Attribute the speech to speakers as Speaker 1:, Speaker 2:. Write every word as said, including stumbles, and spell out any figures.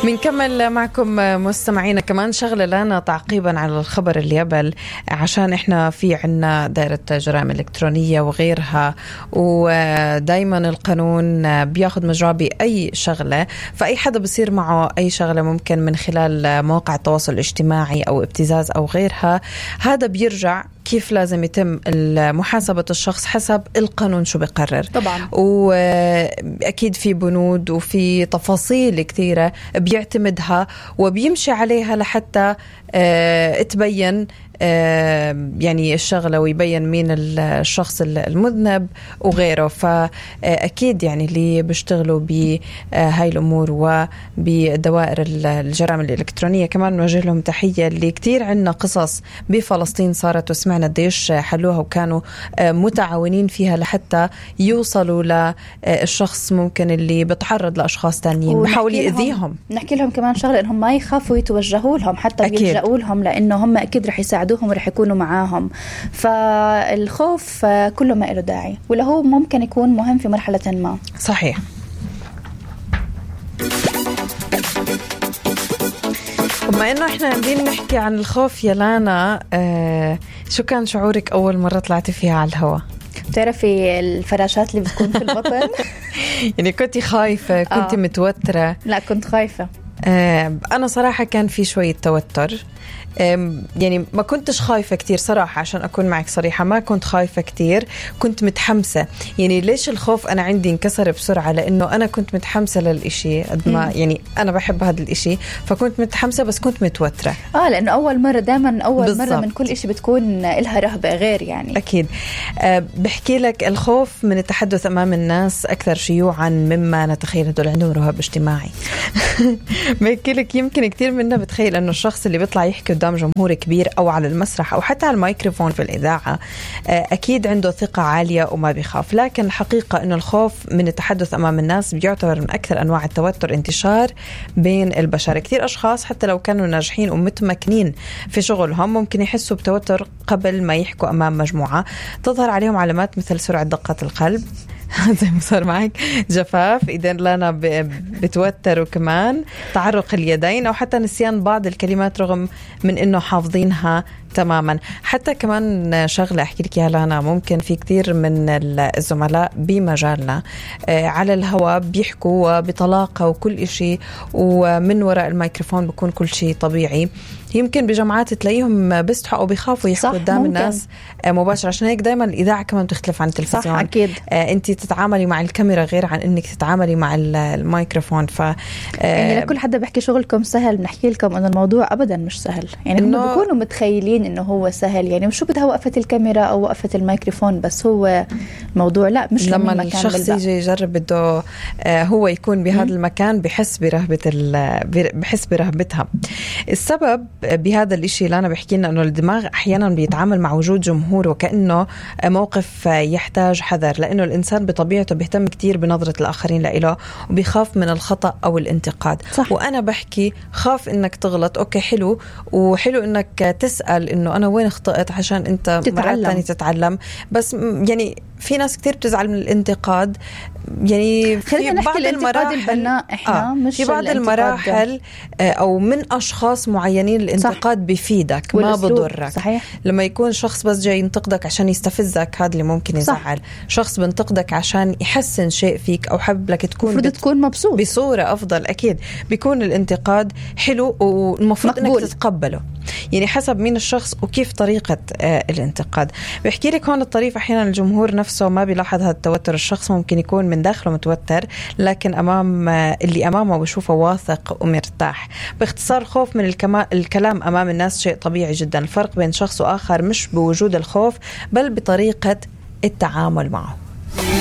Speaker 1: بنكمل معكم مستمعينا. كمان شغلة لنا تعقيبا على الخبر اللي قبل، عشان احنا في عنا دائرة جرائم إلكترونية وغيرها، ودايما القانون بياخد مجراه بأي شغلة، فأي حدا بصير معه أي شغلة ممكن من خلال مواقع التواصل الاجتماعي أو ابتزاز أو غيرها، هذا بيرجع كيف لازم يتم محاسبة الشخص حسب القانون شو بيقرر
Speaker 2: طبعا.
Speaker 1: وأكيد في بنود وفي تفاصيل كثيرة بيعتمدها وبيمشي عليها لحتى اه تبين اه يعني الشغلة ويبين مين الشخص المذنب وغيره. فأكيد يعني اللي بيشتغلوا بهاي الأمور وبدوائر الجرائم الإلكترونية كمان نوجه لهم تحية. اللي كتير عنا قصص بفلسطين صارت وسمعنا قديش حلوها وكانوا متعاونين فيها لحتى يوصلوا للشخص ممكن اللي بتعرض لأشخاص تانيين بحاول يأذيهم.
Speaker 2: نحكي لهم كمان شغلة إنهم ما يخافوا يتوجهوا لهم، حتى يلجأوا لهم، لأنه هم أكيد رح يساعدوهم ورح يكونوا معاهم. فالخوف كله ما له داعي، ولا هو ممكن يكون مهم في مرحلة ما.
Speaker 1: صحيح. بما إنه إحنا عندين نحكي عن الخوف يا لانا، آه شو كان شعورك أول مرة طلعتي فيها على الهواء؟
Speaker 2: بتعرفي الفراشات اللي بتكون في البطن؟
Speaker 1: يعني كنتي خايفة؟ كنتي آه. متوترة؟
Speaker 2: لا كنت خايفة.
Speaker 1: آه أنا صراحة كان في شوية توتر، يعني ما كنتش خايفة كتير صراحة، عشان أكون معك صريحة ما كنت خايفة كتير، كنت متحمسة. يعني ليش الخوف أنا عندي انكسر بسرعة؟ لأنه أنا كنت متحمسة للإشي قد ما يعني أنا بحب هذا الإشي، فكنت متحمسة بس كنت متوترة.
Speaker 2: آه لأنه أول مرة دائما أول بالزبط. مرة من كل إشي بتكون إلها رهبة غير يعني.
Speaker 1: أكيد. أه بحكي لك الخوف من التحدث أمام الناس أكثر شيوعا مما نتخيل. هدول عندهم رهاب اجتماعي. بحكي لك يمكن كتير منا بتخيل أنه الشخص اللي بيطلع يحكي قدام جمهور كبير أو على المسرح أو حتى على الميكروفون في الإذاعة أكيد عنده ثقة عالية وما بيخاف، لكن الحقيقة أنه الخوف من التحدث أمام الناس بيعتبر من أكثر أنواع التوتر انتشار بين البشر. كثير أشخاص حتى لو كانوا ناجحين ومتمكنين في شغلهم ممكن يحسوا بتوتر قبل ما يحكوا أمام مجموعة، تظهر عليهم علامات مثل سرعة دقة القلب زي ما صار معك، جفاف إذن لنا بتوتر، وكمان تعرق اليدين أو حتى نسيان بعض الكلمات رغم من إنه حافظينها تماما. حتى كمان شغلة أحكي لك يا لانا، ممكن في كثير من الزملاء بمجالنا على الهواء بيحكوا بطلاقة وكل إشي، ومن وراء الميكروفون بيكون كل شيء طبيعي. يمكن بجماعات تلاقيهم بيستحوا أو بيخافوا يحكوا قدام الناس مباشرة، عشان هيك دايما الإذاعة كمان تختلف عن التلفزيون.
Speaker 2: صح أكيد.
Speaker 1: آه أنت تتعاملي مع الكاميرا غير عن إنك تتعاملي مع الميكروفون. ف آه
Speaker 2: يعني لكل حدا بحكي شغلكم سهل، بنحكي لكم أن الموضوع أبدا مش سهل. يعني هم بيكونوا متخيلين إنه هو سهل، يعني وشو بدها وقفة الكاميرا أو وقفة الميكروفون، بس هو الموضوع لا مش
Speaker 1: لما الشخص يجي يجرب بده آه هو يكون بهذا المكان بحس برهبة بحس برهبتها. السبب بهذا الاشي اللي انا بحكي لنا انه الدماغ احيانا بيتعامل مع وجود جمهور وكانه موقف يحتاج حذر، لانه الانسان بطبيعته بيهتم كتير بنظرة الاخرين له وبيخاف من الخطأ او الانتقاد. صح. وانا بحكي خاف انك تغلط، اوكي حلو وحلو انك تسأل انه انا وين اخطأت عشان انت مرات ثانية تتعلم، بس يعني في ناس كتير بتزعل من الانتقاد. يعني في بعض المراحل
Speaker 2: البناء احنا
Speaker 1: آه
Speaker 2: مش
Speaker 1: في بعض المراحل آه او من اشخاص معينين الانتقاد صح. بيفيدك ما بضرك.
Speaker 2: صحيح.
Speaker 1: لما يكون شخص بس جاي ينتقدك عشان يستفزك هذا اللي ممكن يزعل. صح. شخص بينتقدك عشان يحسن شيء فيك او حب لك تكون
Speaker 2: بت... تكون مبسوط
Speaker 1: بصورة افضل، اكيد بيكون الانتقاد حلو والمفروض انك تتقبله، يعني حسب مين الشخص وكيف طريقة آه الانتقاد. بحكي لك هون الطريف أحيانا الجمهور نفسه ما بيلاحظ هذا التوتر. الشخص ممكن يكون من داخله متوتر لكن أمام آه اللي أمامه بشوفه واثق ومرتاح. باختصار الخوف من الكما... الكلام أمام الناس شيء طبيعي جدا. الفرق بين شخص وآخر مش بوجود الخوف بل بطريقة التعامل معه.